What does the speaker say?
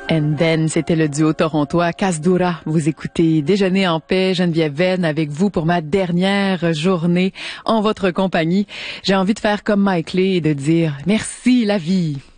And then, c'était le duo torontois Casdura. Vous écoutez Déjeuner en paix, Geneviève Venn avec vous pour ma dernière journée en votre compagnie. J'ai envie de faire comme Mike Lee et de dire merci la vie.